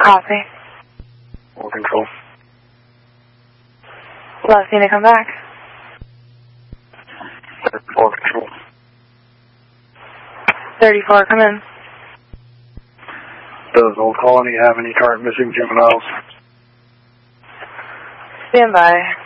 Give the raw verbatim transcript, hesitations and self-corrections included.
Copy. Four control. Last unit, come back. Four control. thirty-four, come in. Does Old Colony have any current missing juveniles? Stand by.